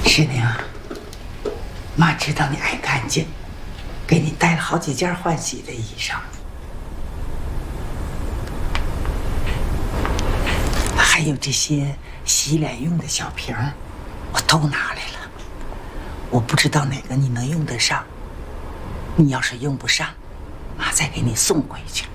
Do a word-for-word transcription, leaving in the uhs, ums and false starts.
石宁，妈知道你爱干净，给你带了好几件换洗的衣裳，还有这些洗脸用的小瓶，我都拿来了。我不知道哪个你能用得上，你要是用不上，妈再给你送回去。